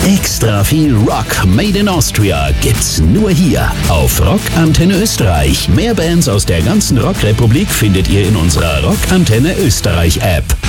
Extra viel Rock made in Austria gibt's nur hier auf Rock Antenne Österreich. Mehr Bands aus der ganzen Rockrepublik findet ihr in unserer Rock Antenne Österreich App.